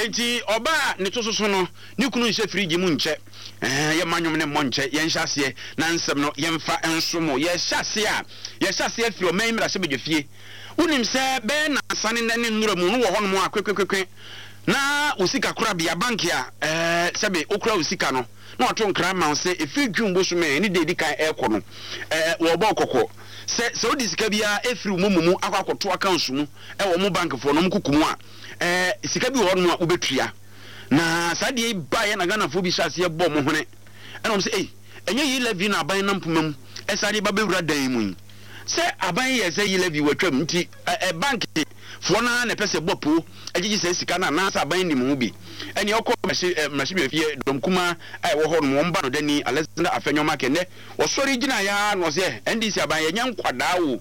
enti oba ne to so no ne kunu nhyɛ frigi mu nkyɛ ye manwom ne monche ye nhyase na nsɛm no ye mfa ensomo ye hyase afiri o man mra se bedwefie unim sɛ be na asane ne nnura mu no wo hono mu akwekwe na usika kora bia bank ya sɛbe okura usika no na wato nkra ma se efi dwumbo so me ne dedi kan ekɔ no wo ba kokɔ sɛ odi sika bia efiri mumu akwakoto account mu wo mu bank fo no mkukumu a sika bi wo hono a ubetua na sadie ba ye na Ghana fo bi hyase ye bɔ mo hone ɛna sɛ enye yi levy na aban nampomam ɛsade ba bewura dan mu sɛ aban ye sɛ yi levy watwam nti bank fo na na pese bopo agigi sɛ sika na na aban ni mu bi ɛne ɔkɔ machine fie domkuma ai wo hɔ no mba no dani Alexander Afenwoma kene wɔsɔre gina ya no sɛ NDC aban ye nyankwadaa wo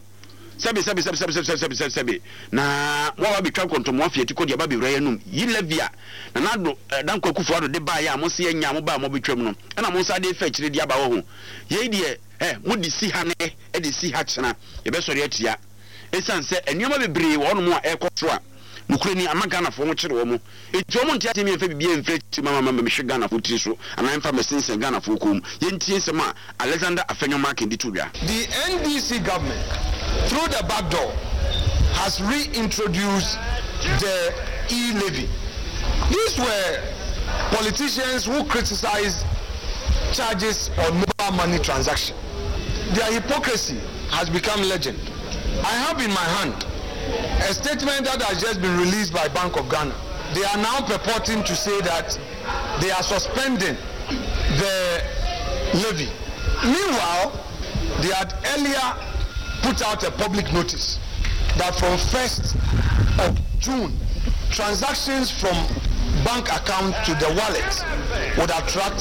sɛbe na wa bi twa kontomo afie tiko de ba bewura ya num yi levia na nado dan kwakufu ado de ba ya mo se nya mo ba mo betwam no na mo sa de fa kyire de aba wo ho ye de mo di si ha ne de si ha kyena ye be sɔre atia esan sɛ enioma bebre wo no mo a ɛkɔtro a nukure ni amaka na fo mo kyere wo mo enti wo mo ntia temi mfa bibia mfre ti mama me hwe Ghana fo tiri so anan fa mesense Ghana fo kom ye ntie nsɛm a Alexander Afenwoma kendi tudwa. The NDC government through the back door has reintroduced the e-levy. These were politicians who criticized charges on mobile money transaction. Their hypocrisy has become legend. I have in my hand a statement that has just been released by Bank of Ghana. They are now purporting to say that they are suspending the levy. Meanwhile, they had earlier put out a public notice that from 1st of June, transactions from bank account to the wallet would attract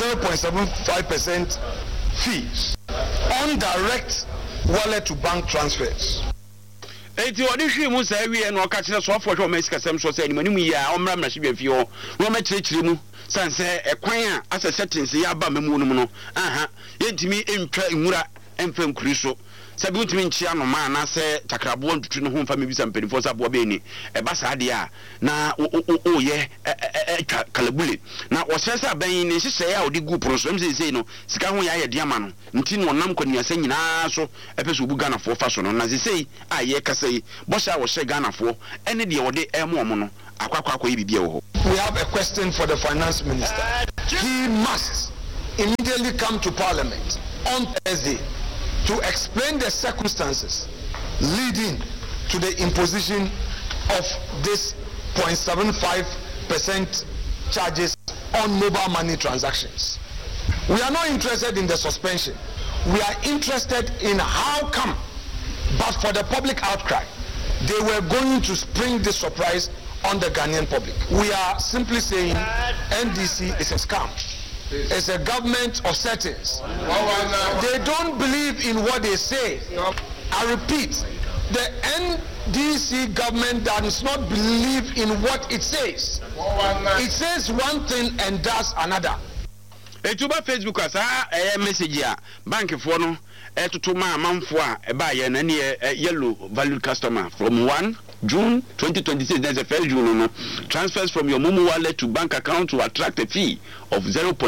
0.75% fees on direct wallet to bank transfers. Eti odi hwe mu sa wie no ka kire so afo hwe o mesika sem so sa animanim yi a omra mra hwe bia o no ma kire mu sanse ekwan a asa settings ya ba memu no mu no aha yentimi entwa nwura emfa nkuri so sabi untimi nchia no ma na se takrabo ntutu no ho mfa mebisa mpenifo sa bo be ni eba sa de a na o ye kalabule na wo sese aban ni hyehyɛ a odi gu proso msese no sika ho ya de ama no nti no nam kwani asa nyina so epeso obu Ghana fo fa so no na sese a ye kasa yi bo sha wo hye Ghana fo ene de wo de emo no akwakwa yi bibia wo. We have a question for the finance minister. He must immediately come to parliament on Thursday to explain the circumstances leading to the imposition of this 0.75% charges on mobile money transactions. We are not interested in the suspension. We are interested in how come, but for the public outcry, they were going to spring this surprise on the Ghanaian public. We are simply saying NDC is a scam. It's a government of settings. They don't believe in what they say. I repeat, the NDC government does not believe in what it says. It says one thing and does another. Etuba Facebook asa message ya bank for no etutu ma manfo a eba ye na ne yellow valued customer from 1 June 2026. There's a first June no transfers from your Momo wallet to bank account to attract a fee of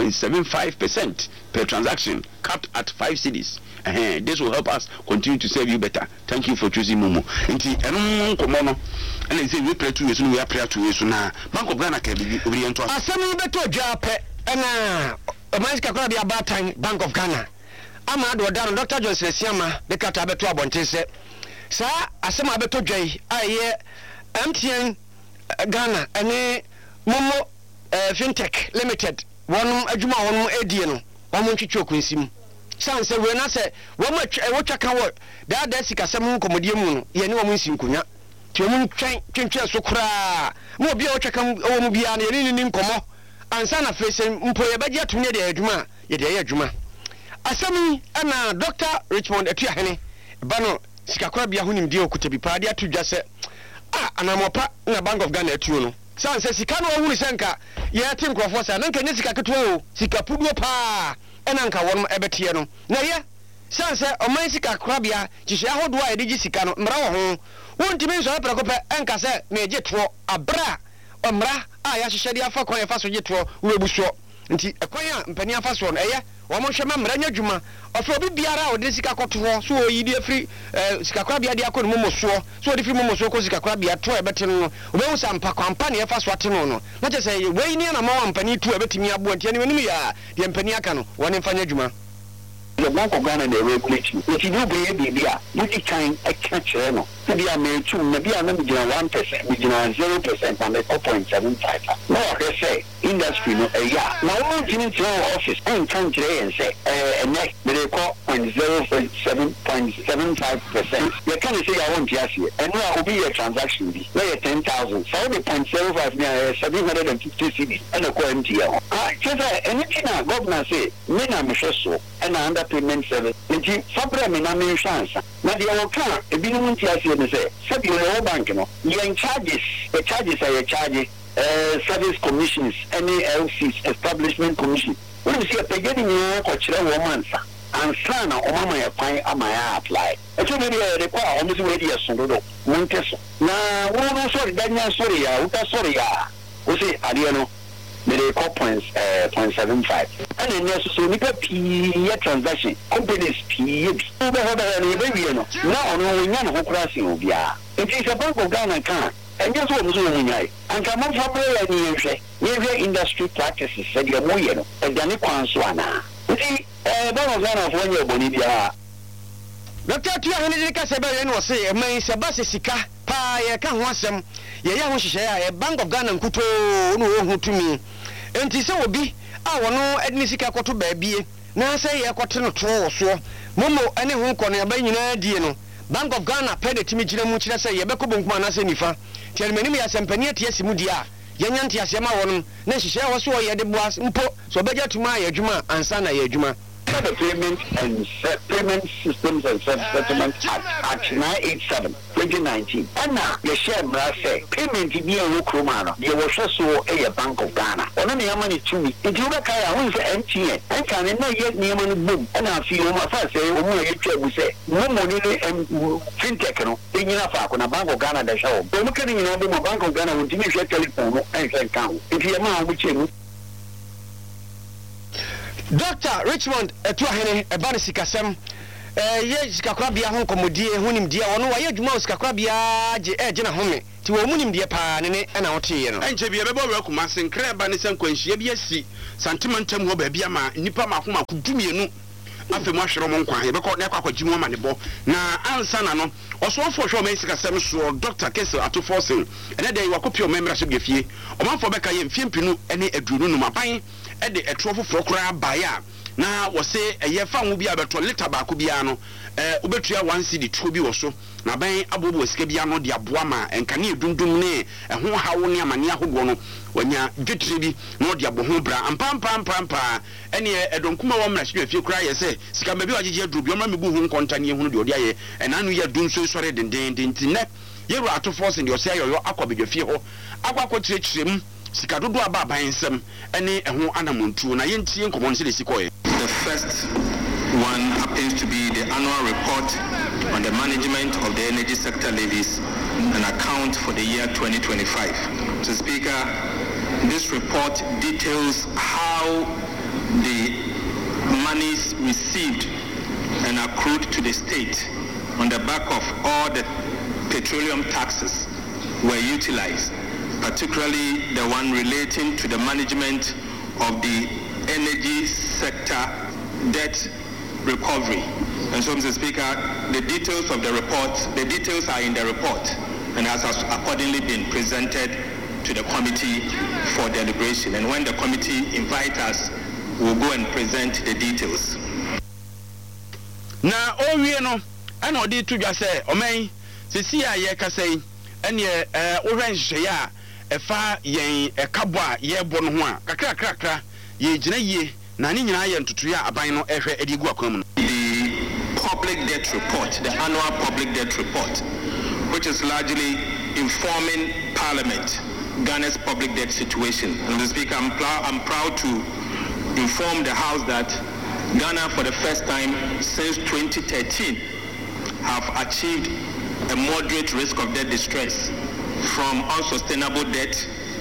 0.75% per transaction, capped at 5 cedis. This will help us continue to serve you better. Thank you for choosing Momo. Inti eno komo no and say we pray to you, we are prayer to you na Bank of Ghana can be oriented. Asemi beto jape na Omanska kwa bi abatan Bank of Ghana. Ama ado dan Dr. Johnson Siama de kata beto abonte se sa asema beto dwai aye MTN Ghana ene Momo Fintech Limited wonum adwuma wonum edie no wonum twetwe okunsim sanse we na se wotwa kan wo da sika sem nkomodie mu no ye ne wonum nsinkunya ti wonum twentwe so kura mo obi a wotwa kan wonum bia na ye ni nkomo ansa na fese mpo ye baje atumne de adwuma ye de adwuma asemi ana Dr. Richmond Atuahene bano sikakora bia hunim die okutabi paade atudwa se anamopa na Bank of Ghana atuo no sanse sika no wuru senka ye te nkrofo sa nanka nye sika ketewa o sika puduo pa enanka wonum ebete no na ye sanse oman sika kora bia hihye ahodo a ye de sika no mra wo ho wontimi nso apra kope enka se na eje to abra mmara a yɛahyehyɛ de afa kwan yɛfa so gye toɔ wurɛbu soɔ nti ɛkwan a mpani afa soɔ no ɛyɛ wɔn hwɛ ma mmara nya adwuma ɔfɛ obi biara a ɔde sika kɔto hɔ so ɔyi de afiri sikakorabea de akɔ ne momosoɔ so ɔde firi momosoɔ kɔ sikakorabea to a ɛbɛte no wobɛhu sɛ ampa kwampa ne yɛfa so ate no no na kyɛ sɛ wei ne anama wa mpani to a ɛbɛtumi aboa nti anim yɛ a deɛ mpani aka no wɔne mfa nya adwuma. The Bank of Ghana they regulate you. If you do baby, you can catch no. Maybe I may too, maybe I may be 1%, maybe 0%, and 4.75. No, I say industry no yeah. Now one thing to our office and country and say next they call 0.75%. You can't say I want to ask you. And now will be a transaction be. Like 10,000. So the 0.75 near 750 cedis and a coin to you. Just anything our governor say, me na me so and under payment service. Nti fabre me na me chance. Na dia wo ka e bi no ntia se ne se. Sabi wo bank no. Yen charges, the charges are charges service commissions, any LCs, establishment commission. When you see a beginning ko kire wo mansa. Ansa na o mama ya kwan amaya apply. E so be dey require almost we dey so do. Monteso. Na wo no sorry danya sorry ya, uta sorry ya. We say ade no they call 0.75. And then there's so many transaction companies P. Now, no, we know crossing of ya. It is a Bank of Ghana can. And just what was doing. And come on from where industry practices said you're more, and then it comes one. You see, Bank of Ghana for your Bolivia. Dr. Tuahanidika Sabarian was say, a man Sabasi Sika, Pa, ya can want some. Yaya share a Bank of Ghana Kuto no to me. And tis so be our no Ednisika Koto baby. Now say a cotton or so. Momo any home corner by Diano. Bank of Ghana paid the Timijina Mucha say Yabeko Bunkmana Senifa. Tell me as Empania Tiasimudia. Yanyan Tiasama one. Then she share was why the boss impo. So better to my Juma and Sana Yajuma. The Payment and Payment Systems and Settlement Act 987 2019. And now the share brass say payment to be a Rukrumano. You was also a Bank of Ghana. Only your money to me. If you look at I say MTN, I can not yet near money boom. And I feel my first say, we say, no money and fintech, no, in enough on a Bank of Ghana the show. But look at you know, the Bank of Ghana will give you a telephone and can count. If you are which Dr. Richmond Tuahene Ebani Sikasem ye sikakrabia ho komodie hunim dia ono wa ye dwuma sikakrabia je na home ti wo munim dia pa ne na wote no enche bia bebo we kuma senkra ba ne sankwanhia bi asi santimentam ho ba bia ma nipa ma homa kudumienu afemu ahwere mo nkwa ye beko na kwakwaji mo ma ne bo na ansa na no osofo hwe o me sikasem so Dr. Kessel Atoforsen ene dey wakopio memra so gefie o manfo beka ye mfiempinu ene aduru no maban e de etrofo frokora baya na wose eye fa wo bi abeto liter ba ko bia no obetua 1 cedi 2 bi wo so na ban abobo sika bia no de aboa ma enkane edundum ne ho hawo ne amane ahogo no wanya dwetire bi no de abo ho bra ampampa ene edonkuma wo mra hwe afie kura ye se sika ba bi wagege aduru bi o ma mebu ho nkontane hu no de odi aye enanu ye dun so sore denden ntine yeru Atoforsen de ose ayoyo akobedwafie ho akwakotirechirem sika dodo aba abansem ene eho anamontuo na yentie nkomo no se de sikoye. The first one happens to be the annual report on the management of the energy sector levies and account for the year 2025. Mr. Speaker, this report details how the monies received and accrued to the state on the back of all the petroleum taxes were utilized, particularly the one relating to the management of the energy sector debt recovery. And so, Mr. Speaker, the details of the report, the details are in the report and has accordingly been presented to the committee for deliberation. And when the committee invites us, we'll go and present the details. Na owie no ana odi tudwa se omen sisi a ye kasai ene ohwan hwehye a efa yen ekabo a ye bo no ho a kakra ye gina ye na ni nyina ye ntutu ya aban no ehwe edigu akwam no. The public debt report, the annual public debt report, which is largely informing Parliament Ghana's public debt situation. And Mr. Speaker, I'm proud to inform the House that Ghana, for the first time since 2013, have achieved a moderate risk of debt distress from unsustainable debt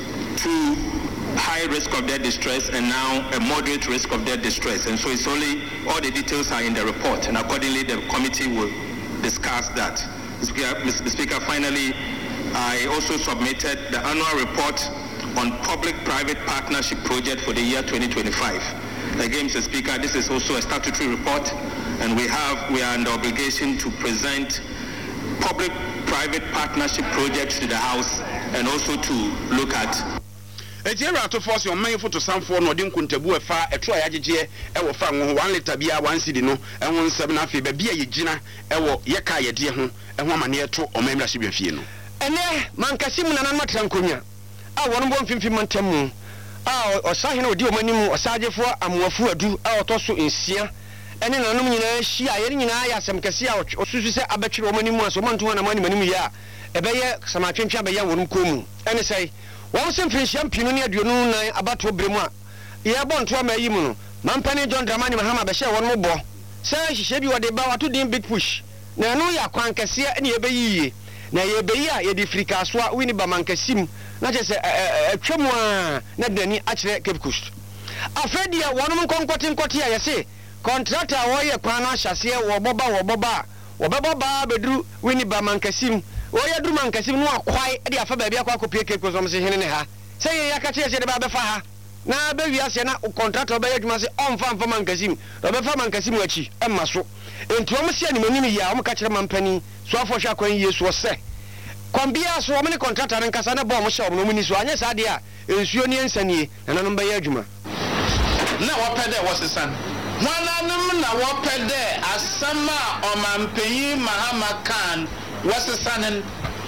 through high risk of death distress and now a moderate risk of death distress. And so it's only, all the details are in the report, and accordingly the committee will discuss that. Mr. Speaker, finally, I also submitted the annual report on public-private partnership project for the year 2025. Again, Mr. Speaker, this is also a statutory report, and we are under obligation to present public-private partnership projects to the House and also to look at. Etiera to force your main photo samfo no de nkuntabu efa eto ayagege e wo fa ngo 1 liter bia 1 cedi no e won 7 afi ba bia ye gina e wo ye ka ye de ho e ho amane eto o memra hye bafie no ene mankasi mu nanan matra nkonya a won bo mfimfim mantam a osahene odi o manim osagefo amoafu adu a otoso nsia ene nanom nyina hia ye nyina ya asem kase a osusu se abetwere o manim aso manto na mani manim ya ebeye samatwentwa be ya wonum komu ene sei wọ́n sẹ́ mfinhyia mpinu ne aduonu nan abato bremu a yɛ bɔ ntoa ma yi mu no mampane John Dramani Mahama bɛhyɛ wɔn mo bɔ sɛ hyehyɛ bi wɔde ba wato din big push na ɛno yɛ akwan kɛseɛ ne yɛbɛyiye na yɛbɛyi a yɛde firika so a wini ba mankasim na kyɛ sɛ atwa mu a na dani akyerɛ Cape Coast afei deɛ wɔnom nkɔnkɔte a yɛse contractor a wɔyɛ kwan no ahyɛseɛ wɔbɔba wɔbɛbɔ baa bɛduru wini ba mankasim oya duru mankasim no akwai de afa baabi akwa akopie Cape Coast se hene ne ha sɛ yɛ yaka kyerɛ sɛ de ba bɛfa ha na ba wiase na contractor bɛyɛ adwuma sɛ ɔmfa mankasim do bɛfa mankasim achi ɛmma so enti ɔmo se animanim yi a ɔmo ka kyerɛ mampani so afɔ hwɛ akwan yie so sɛ kwambia so ɔmo ne contractor ne nkasa ne bɔ ɔmo hyɛ ɔmo no ni so anyɛ saa de a ensuo ne nsanie na nanom bɛyɛ adwuma na wɔpɛ dɛ wɔsesan hwananom na wɔpɛ dɛ asama ɔmampanyi Mahama Khan wɔsesan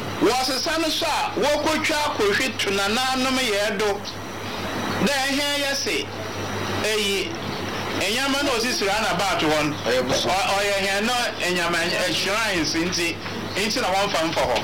so a wɔkɔtwa akɔhwe tunananom yɛ do dɛ ɛhɛn yɛ se ɛyi enyama no osisiri ana baato hɔ ɔyɛ hɛn no enyama shrines nti na wɔmfa hɔ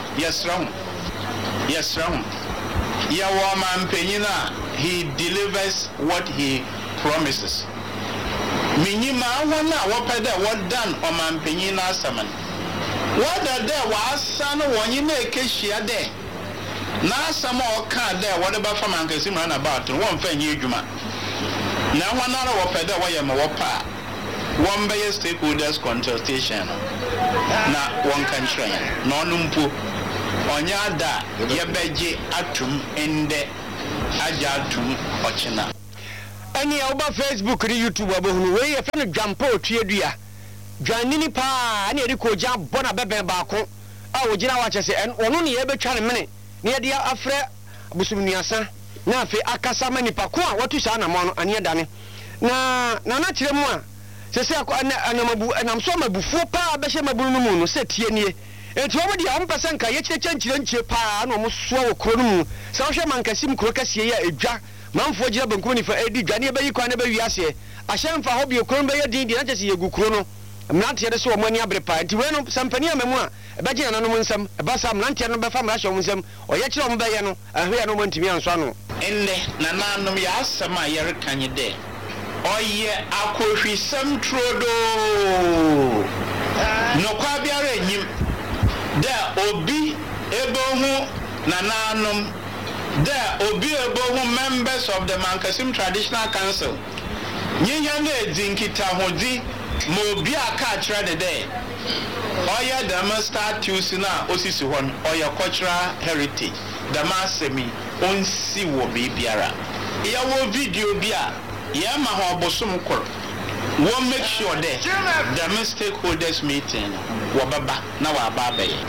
yɛsrɛ ho yɛwɔ mampanyin a he delivers what he promises minyima wɔn a wɔpɛ dɛ wɔdan ɔmampanyin no asɛm no wɔda dɛ wɔasa no wɔnyi na ɛkɛhyia dɛ na asɛm a ɔka dɛ wɔde bɛfa mankasim ana baato wɔmfa nyɛ adwuma na wɔn ara wɔpɛ dɛ wɔyɛ ma wɔpa a wɔn bɛyɛ stakeholders consultation na wɔn ka nkyerɛ yɛn na ɔno mpo ɔnyɛ ada yɛbɛgye atum ndɛ agye atum ɔkyena ɛne a wɔba Facebook ne YouTube abɛhunu wei yɛfɛ no dwampa otue dua dwanini paa ne yɛde kɔgya bɔ na bɛbɛn baako a wɔgyina wakyɛ sɛ ɔno ne yɛbɛtwa ne mene ne yɛde afrɛ abosomnuasa na afei akasa ma nipa ko a wɔto saa anamɔ no aneɛ dane na kyerɛ mu a sɛ sɛ ɛnam so mabufuo paa bɛhyɛ mabunu no mu no sɛ tie nie enti wɔn deɛ wɔn pɛ sɛ nka yɛkyerɛkyerɛ nkyerɛ paa na wɔn soa wɔ kuro no mu sɛ wɔhwɛ mankasim kuro kɛseɛ yi a edwa manfoɔ gyina bankum nifa edi dwa ne yɛbɛyi kwan ne bɛwi ase ahyɛ mfa hɔ bio kuro no bɛyɛ din deɛ na kyɛ sɛ yɛgu kuro no mmeranteɛ de sɛ wɔn ani abere paa nti wei no sampani amamu a ɛbɛgye nananom nsɛm ɛba saa mmeranteɛ no bɛfa mmara hyɛ wɔn nsɛm ɔyɛ kyerɛ wɔn bɛyɛ no ahwɛ no wɔntumi ansɔ ano ɛnnɛ nananom yɛ asɛm a yɛreka nye dɛ ɔyɛ akɔhwisɛm turodoo nokwa biara enyim dɛ obi ebohu nananom dɛ obi ebohu members of the Mankasim Traditional Council nyinya na edi nkitahodi ma obi aka akyerɛ ne dɛ ɔyɛ dɛm statues na osisi hɔ no ɔyɛ cultural heritage dɛm asɛmi onsi wɔ biribiara yɛwɔ video bi a yɛma ho abosom koro wɔn make sure dɛ dɛm stakeholders meeting wɔbɛba na wɔaba abɛyɛ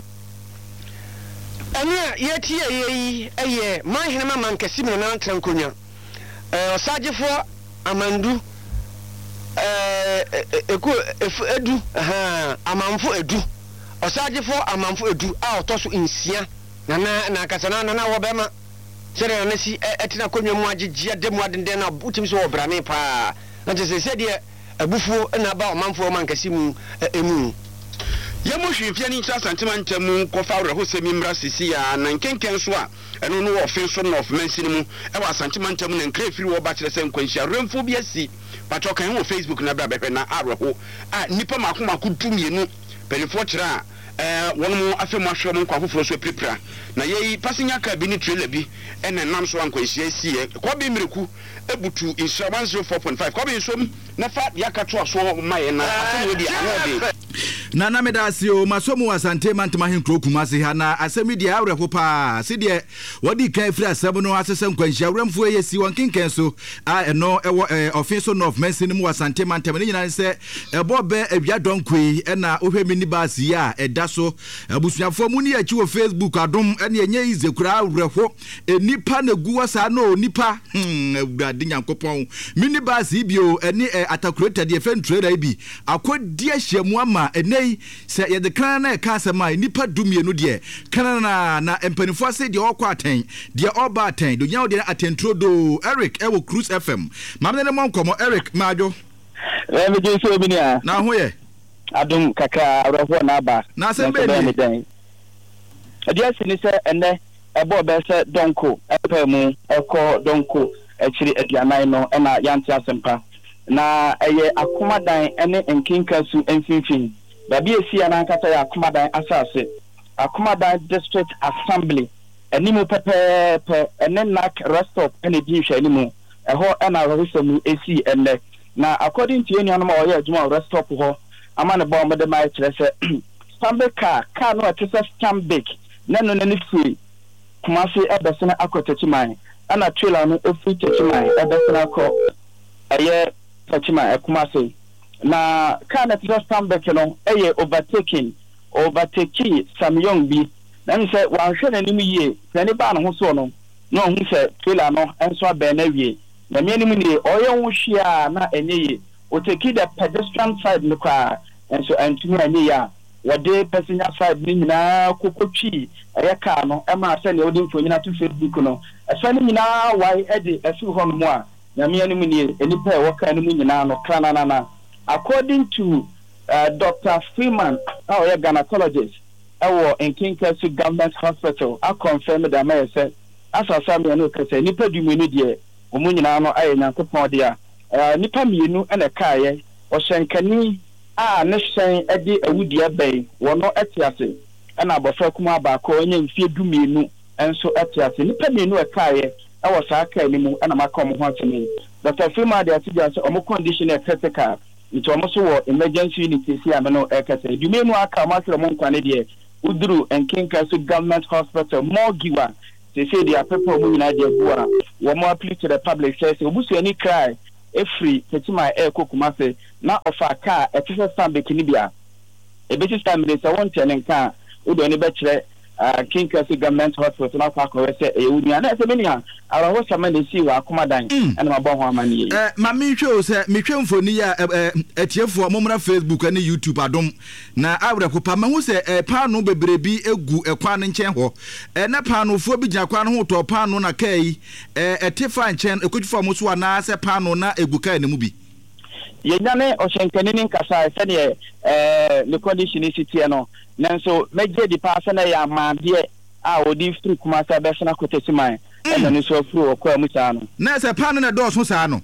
ɛne a yɛtie yi ɛyɛ manhene ma mankasim na nantra nkonya ɔsagyefoɔ amandu edu amanfo edu ɔsagyefoɔ amanfo edu a ɔtɔ so nsia na kasana na wɔbɛma sɛdeɛ na si ɛtena konwa mu agyegye dɛmu adenden na wotumi so wɔ brane paa na kyɛ sɛ deɛ abufuo na ba ɔmanfoɔ mankasim emu yɛmo hwefia ni nkyerɛ asantema ntamu kɔfa werɛho sɛ mimmra sisi a na nkenken so a ɛno no wɔ ɔfe so na ɔfmansi no mu ɛwɔ asantema ntamu na nkra firi wɔba kyerɛ sɛ nkwanhyia remfo bi asi patɔ kan wɔ Facebook na bra bɛhwɛ na awerɛho a nipa mako dumienu pɛnifoɔ kyerɛ wɔn mu afɛmu ahwɛ mu nkwa foforɔ so apirapira na yɛyi passenger car bi ne trailer bi ɛna nam so ankwanhyia sie kɔbe mmireku ebutu insha 104.5 kɔbe nsom na fa yaka to aso ma yɛ na asɛm di ahode na meda ase o masomu asante mantama henkro kumase ha na asɛm di awrɛho pa se de wɔdi kan firi asɛm no asesɛ nkwanhyia awramfo yɛ si wɔn kenken so a ɛno ɛwɔ office north mensin mu asante mantama ne nyina sɛ ɛbɔ bɛ awia donkoi ɛna ohwɛ mini bus yi a ɛda so abusuafo mu ni akyi wɔ Facebook adom ɛne enye izekura awrɛho enipa na gu wasa no nipa awurade nyankopɔn mini bus yi bio ɛne atakureta de fɛn trader bi akɔdi ahyiamu ama ɛnei sɛ yɛde kan na ɛka asɛm a nipa dumienu deɛ kan na mpanifo ase deɛ ɔkɔ atɛn deɛ ɔba atɛn do nyawo deɛ atɛntro do Eric ɛwɔ Cruise FM mamne ne monkomo Eric majo me je so bi nia na ho yɛ adum kaka awrɛho na aba na asɛm bɛ ni ɛdeɛ sini sɛ ɛnɛ ɛbɔ bɛ sɛ donko ɛpɛ mu ɛkɔ donko ɛkyiri aduanan no ɛna yante asɛmpa na ɛyɛ akomadan ɛne nkinka su mfimfin babi esi anankasa yɛ akomadan asase akomadan district assembly animu pɛpɛɛpɛ ɛne nak restop ɛne di hwɛ animu ɛhɔ ɛna rehusɛmu esi ɛnɛ na according to anyone ma ɔyɛ adwuma restop hɔ ama ne bɔ ɔmo de ma kyerɛ sɛ stambic car no ɛte sɛ stambic na no ne free kumase ɛbɛsena akɔ tachiman ana trailer no free tachiman ɛbɛsena akɔ ɛyɛ tachiman kumase na car na ɛte stambic no ɛyɛ overtaking Samyong bi na ne sɛ wanhwɛ n'anim yie na ne ba no ho so no na ɔhu sɛ trailer no ɛnso abɛn na wie na mianim nie ɔyɛ ho hwia na ɛnyɛ yie oteki the pedestrian side no kwa enso antumi anye ya wode passenger side ni nyina kokotwi ɛyɛ car no ɛma sɛ ne wode mfonyina to Facebook no ɛfa ni nyina wai ɛde ɛfi hɔ no mu a na mianim nie enipa ɛwɔ car no mu nyina no kranana according to Dr. Freeman ɔyɛ gynecologist ɛwɔ Nkinkasu Government Hospital a confirm that may say asasa me no kase nipa dumenu de omu nyina no ayɛ nyankopɔn de a nipa mienu ɛna kaayɛ ɔhyɛnkani a ne hyɛn ɛde awudia bɛn wɔno ɛte ase ɛna abɔfra kuma baako onye mfie dumienu ɛnso ɛte ase nipa mienu ɛkaayɛ ɛwɔ saa kaa ni mu ɛna maka ɔmo ho atene Dr. Freeman de atigya sɛ ɔmo condition ɛ critical nti ɔmo so wɔ emergency unit si ame no ɛkasa dumienu aka ɔmo asɛ ɔmo nkwane deɛ uduru Nkinkasu Government Hospital Mogiwa they they are people who in idea who are one appeal to the public says obusu any cry free tetima air kokumase na of a car a teacher stand bekinibia a bit time they want to car who don't better Nkinkasu Government Hospital na park or say a union as a mania our host man they see wa akumadan and my bon money mami show say me twemfo ni ya etiefo momra Facebook and YouTube adom na awrekopa ma hu say paano bebrebi egu ekwan nchen ho na paano fo bi gya kwan ho to paano na kai etefa nchen ekotufo mo so na se paano na egu kai ne mu bi yenyane oshenkani ni nkasa se ne the condition is tie no nanso meje di pa se na ya maade a odi free kuma sa be se na kotesiman ena ni so free okwa mu sa no na se paano na do so sa no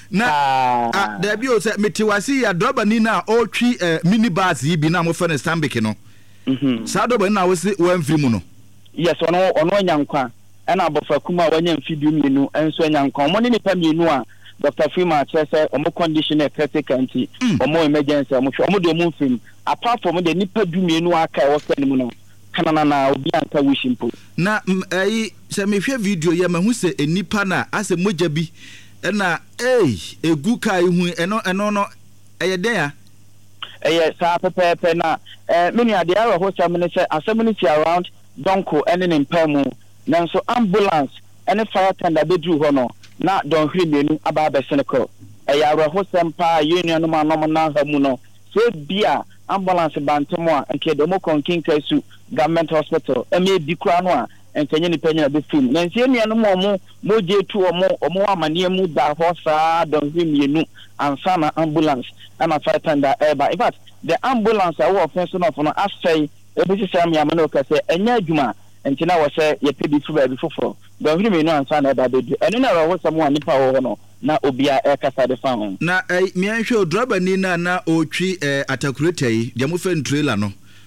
na da bi o se metiwasi ya droba ni na o twi minibus yi bi na mo fa na Stanbic no sa droba na wo se wan free mu no yes ono nyankwa ena abofa kuma wanya mfidu mienu enso nyankwa mo ni nipa mienu a Dr. Freeman says omo condition e critical anti omo emergency omo de omo film apart from the nipa dumienu aka e wosan mu no kanana na obi anka wishimpo na se mehwe video ye mahu se enipa na ase moja bi na egu kai hu eno no eye den ya eye sa pepepe na many ade ara ho sam ne se assembly around donko ene ne mpamu nanso ambulance ene fire tender be dru ho no na don hwe menu aba beseneko ayaro ho sempa union no manom na ha mu no so bia ambulance bantemo a nke de mo Nkinkasu Government Hospital eme di kura no a enkenye ni penya be film na nsie nuano mo je tu omo amane mu da ho saa don hwe menu ansa na ambulance na fire tender eba in fact the ambulance a wo offense no for no asay ebisi sam ya mano ka se enya adwuma entina wo se ye pedi fu ba bi foforo don hwe menu ansa na eba bedu eno na wo samo nipa wo no na obia kasa de fa ho na mi anhwe driver ni na otwi atakureta yi de mo fe trailer no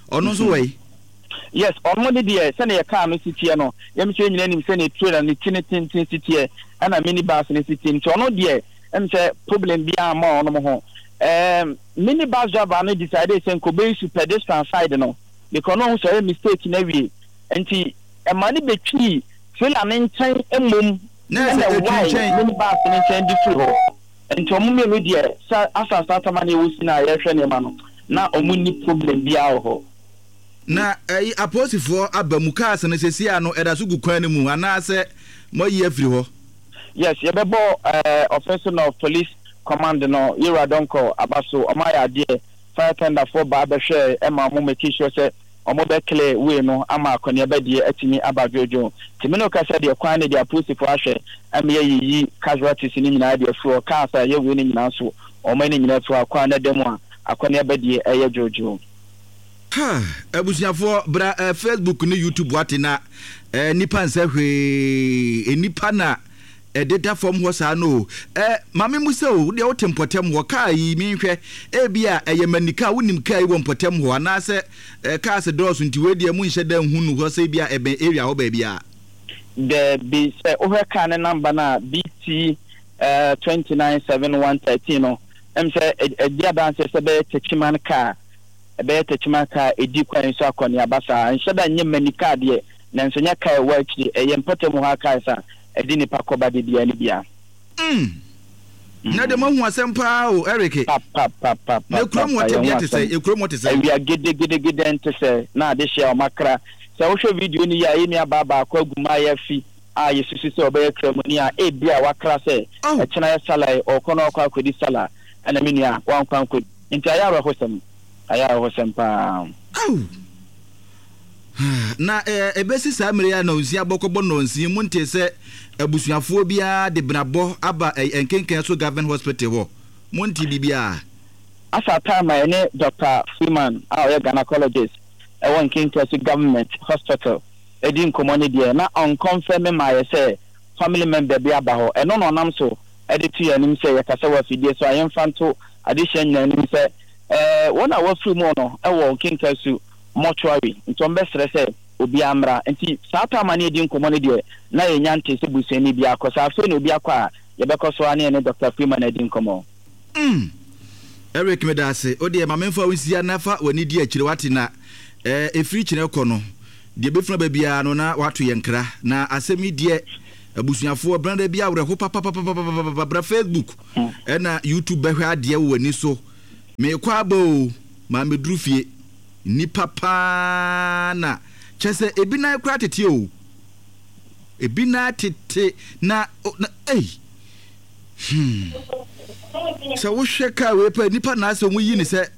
ɔno nso wɔ yi. Yes, ɔmo de deɛ sɛ ne yɛ kaa no sitie no yɛm sɛ nyina nim sɛ ne trailer ne tini sitie ɛna minibus ne sitie nti ɔno deɛ ɛm sɛ problem bi a ma ɔno ho minibus driver no decide sɛ nkɔbɛyi su pedestrian side no because no sɛ ɛyɛ mistake na wie nti ɛma ne betwi trailer ne nkyɛn mmom na ɛwɔ minibus ne nkyɛn di firi hɔ nti ɔmo mmienu deɛ sɛ asasa atama ne ɛwɔ si na yɛhwɛ nneɛma no na ɔmo ni problem bi a wɔ hɔ. Na aposifoɔ aba mu cars no sesia no ɛda so gu kwan no mu anaasɛ moyi afiri hɔ. Yes, yɛbɛbɔ officer of police command no yɛwura dɔnkɔ aba so ɔmo ayɛ adeɛ fire tenderfoɔ ba abɛhwɛ ɛma ɔmo make sure sɛ ɔmo bɛkele wei no ama akɔneabɛdeɛ atumi aba dwodwo tìmí no kasa deɛ kwan no deɛ aposifoɔ ahwɛ ɛma yɛyiyi casualties no nyinaa deɛ firi cars a yɛwei no nyinaa so ɔmo no nyinaa firi akwan no da mu a akɔneabɛdeɛ ɛyɛ dwodwo. Abusuafoɔ bra Facebook ne YouTube wate na nipa nsa hwee nipa na data form hɔ saa no mame mu sɛ o deɛ wote mpɔtam hɔ kaa yi menhwɛ ebia ɛyɛ manika wonim kaa yi wɔ mpɔtam hɔ anaasɛ kaa se dɔɔso nti we deɛ mu nhyɛ da hu no hɔ sɛ bia ɛbɛn area hɔ baabi a the bi sɛ wohwɛ kaa ne number na BT 297113 no em sɛ ɛdia dan sɛ bɛyɛ techiman kaa ɛbɛyɛ techimaka edi kwan so akɔne abasa nhyɛ da nye manika deɛ na nso nya kai wa akiri ɛyɛ mpɔtam hɔ aka sa ɛdi nipa kɔba de bia ne bia na de mahu asɛm paa o Eric na kurom wɔte bia te sɛ ekurom wɔte sɛ awia gede ente sɛ na ade hyɛ o makra sɛ wohwɛ video ni ya yemi ababa akɔ aguma ya fi a yesusu sɛ ɔbɛyɛ kremoni a ebia wakra sɛ ɛkyena yɛ sala ɔkɔnɔ ɔkɔ akɔdi sala ɛna menua wankwan kɔ nti ayaro hosɛm ayaro hosɛm paa na ebesi saa mmere ya na onsia bɔkɔbɔ no onsia mu nte sɛ abusuafoɔ bia de brabɔ aba enkenken so government hospital hɔ mu nte bibia asa time ene Dr. Freeman a ɔyɛ gynecologist ɛwɔ enkenken so government hospital edi nkomo ne de na on confirm ma yɛ sɛ family member bi aba hɔ ɛno no nam so ɛde tu yanim sɛ yɛkasa wa fidie so ayɛmfa nto addition nyanim sɛ wɔn a wɔfiri mu no ɛwɔ enkenken so mortuary ntom besere sɛ obi amra nti saa tama ne di nkomo ne de na yenya nte sɛ busani bi akɔsa afa ne obi akɔ a yɛbɛkɔ so ane ne Dr. Freeman adi nkomo Eric Medase odi ma memfa wonsia nafa wani di akire wate na efiri kire kɔ no de befuna ba bia no na wato yenkra na asɛmi die abusuafoɔ branda bia awre ho papa bra Facebook na YouTube behwe ade wani so me kwa abo ma meduru fie ni papa na chese ebina kura tete o ebina tete na so wo hweka we pa nipa na so mu yi ni se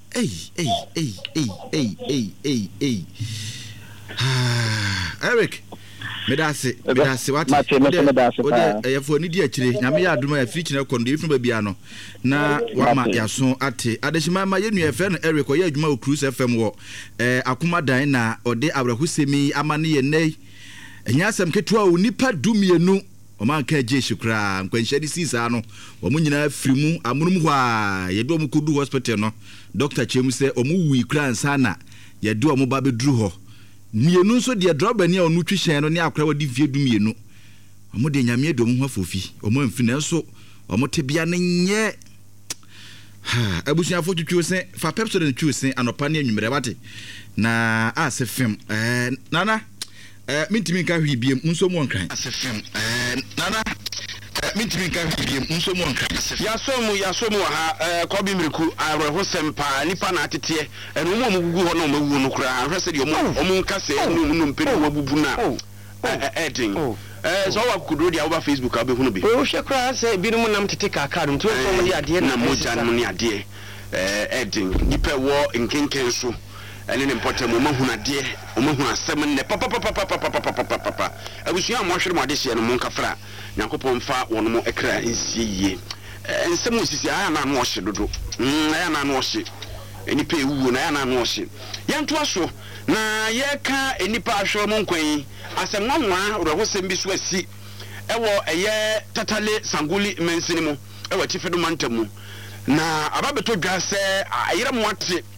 Eric medase wati ode efo ni di akire nyame ya aduma afiri kine kondo efunu babia no na wama yaso ate adeshima ma yenu efe no Eric oya adwuma o Cruise FM wo akoma dan na ode abrahusemi amane ye nei enya asem ketua o nipa dumienu o man ka je shukra nkwanhyade sisa no o mu nyina afiri mu amunum ho a ye do mu kodu hospital no Dr. Chemu se o mu wi kra nsa na ye do o mu ba beduru ho mienu nso de droba ni a onu twihyen no ne akora wadi vie du mienu omo de nyame do mu ho afofi omo amfi na nso omo te bia ne nye abusuafo twitwo se fa pepsodent twitwo se anopa ne anwumere wate na asefem nana mintimi nka hwi biem nso mo nkran asefem nana mintimi nka hwi biem nso mo nkran yaso mu ha kobi miriku areho sempa nipa na atete eno mo gugu ho na mo wu no kura hwese de omo nka se no mpeni wabubu na edin so wa kudro dia over Facebook abehu no bi o hwe kura se binom nam tete kakadum to so mo de ade na mo jan ne ade edin nipa wo nkenken so ene ne mpɔtɛ mo mahuna de o mahuna asɛm ne papa abusua mo hwere mo ade hye no mo nkafra nyankopɔn fa wɔn mo ekra nsie yie nsɛm osisi aya na no hye dodo aya na no hye enipa ewu na aya na no hye yanto aso na yɛka enipa ahwɛ mo nkwan asɛm nwanwa rehosɛm bi so asi ɛwɔ ɛyɛ tatale sanguli mensini mu ɛwɔ tifedo mantamu na ababeto dwa sɛ ayira mo ate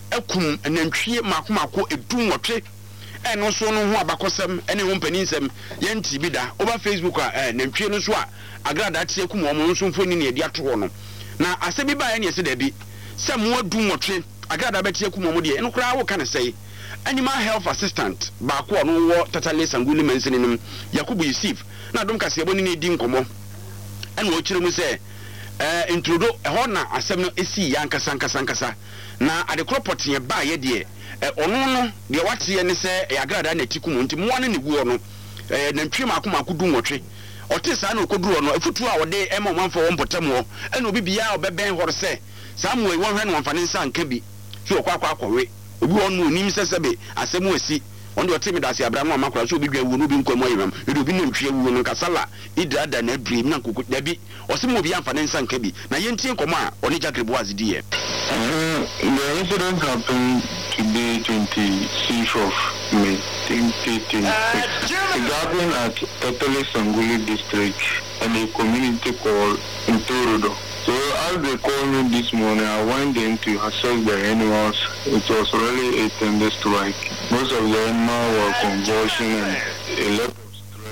ekum nantwie mako edu nwotwe ɛno so no ho abakɔsɛm ɛne ho mpaninsɛm yɛnti bi da over Facebook a nantwie no so a agrada tie kum wɔn nso mfoni ne adi ato hɔ no na asɛ bi ba yɛ ne yɛsɛ da bi sɛ mo adu nwotwe agrada bɛtie kum wɔn deɛ ɛno koraa wo ka ne sɛ animal health assistant baako ɔno wɔ Tatale Sanguli Mansini nim Yakubu Yusuf na dom kase ɛbɔ ne di nkɔmɔ ɛna ɔkyerɛ mu sɛ introdo ɛhɔ na asɛm no esi yankasa na adekoro pɔteɛ ba yɛ deɛ ɔno no deɛ wateɛ ne sɛ agrada na ti kum nti mo ane ne guo no nantwie mako du nwɔtwe ɔte saa na okoduro no afutu a wɔde ɛma ɔmanfo wɔn mpɔtam hɔ ɛna obi bia ɔbɛbɛn hɔ sɛ saa mo wɔn hwɛ no wɔmfa ne nsa nka bi so ɔkɔ obi wɔn no onim sɛsɛbe asɛm esi on the team that Abraham Makra so be will be Nkomoyam, it will be no tree woman Casala, Idra than a dream, Nanko, Debbie, or some of Yan and Kebi. Now Yentin Koma, or Nijak was dear. The incident happened today, 26th of May, 2026. It happened at Tatale Sanguli district and a community called Intorodo. So as they called me this morning, I went in to assess the animals. It was really a tender strike. Most of the animals were convulsing and a lot of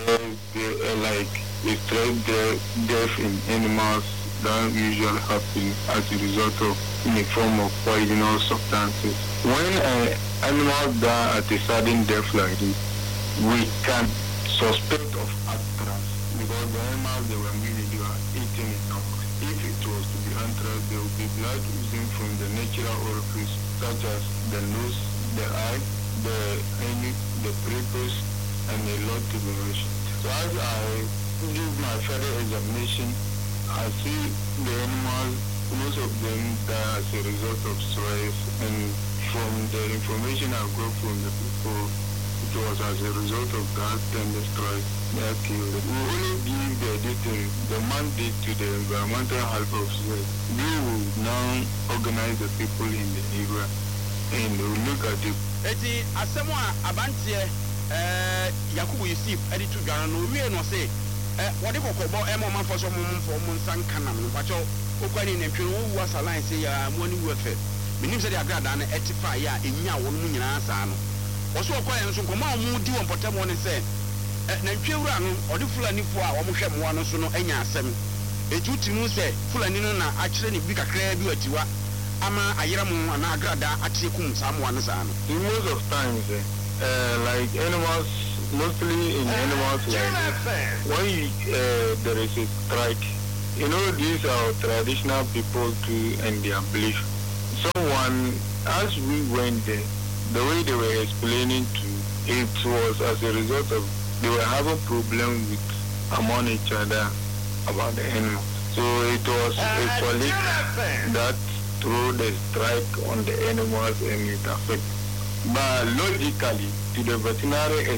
stress, death in animals that usually happen as a result of in the form of poisonous substances. When an animal die at a sudden death like this, we can suspect of anthrax because the animals they were really eating it up. If it was to be anthrax, there would be blood oozing from the natural orifice, such as the nose, the eye, the prepuce, and a lot to be mentioned. So as I do my further examination, I see the animals, most of them die as a result of stress, and from the information I got from the people, it was as a result of that tender strike they are killed. We only give the mandate to the environmental health officers. They will now organize the people in the area and we'll look at it. Eti asemwa abantie Yakubu Yusuf edi tu gana no wie no say wode kokobo emo manfo so mo nsanka na no pacho okwani ne ntwe wo wasalan say ya mo ni wefe minim say agrada na etifa ya enya wo no nyina asa no oso okoye nso komo mu di won potem won say na ntwe wura no ode fulani fo a wo mo hwe mo no so no enya asem eju timu say fulani no na akire ni bi kakra bi watiwa ama ayira mu ana agrada atiekum samu ane sa no. Most of times like animals, mostly in animals like when there is a strike, you know, these are traditional people too and their belief. Someone, as we went there, the way they were explaining to it was as a result of they were having problems with among each other about the animals. So it was a colleague that through the strike on the animals and it affects. But logically, to the veterinary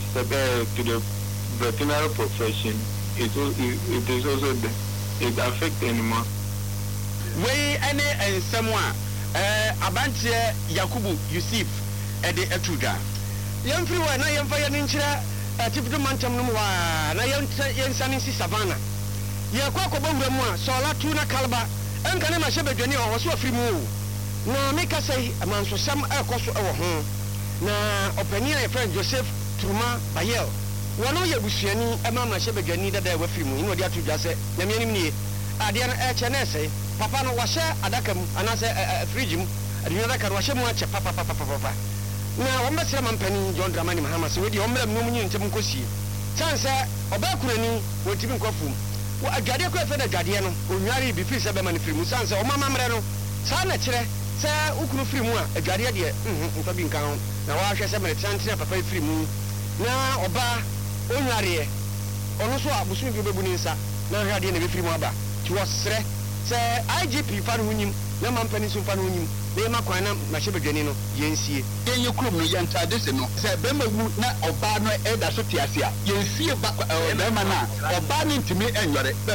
profession, it is also it affects animals. We any someone Abantie Yakubu Yusuf ede etuga. Yamfri wa na yamfa ya nchira tipido mantam no wa na yansani si savana. Ye kwa bawura mu a sola tu na kalba enka ne ma hye badwani o so afiri mu na meka sei amanso sam ekoso ewo ho na opani a friend Joseph Truma Bayel wono ye busuani ema ma hye badwani dada e wafiri mu ino de atu dwase na me anim nie ade na eche na sei papa no wahye adaka mu anase fridge mu ade na adaka wahye mu ache papa na wo mbesere mampani John Dramani Mahama se wedi omra mu nyi ntem nkosie chance obakurani wotimi nkofum wo agade ko efe na gade no onware bi fi se be mani firi mu chance o mama mre no sa na kire se ukunu firi mu a agade de nfa bi nkan ho na wa hwe se mre chance na papa firi mu na oba onware ono so abusu bi bebu ni nsa na hwe ade na be firi mu aba ti wo sre se IGP fa no nyim na mampani so fa no nyim na ma kwan na ma hye badwani no yensie yenye krom no yantade se no se be mawu na oba no e da so tiase a yensie ba be ma na oba ni ntimi enware be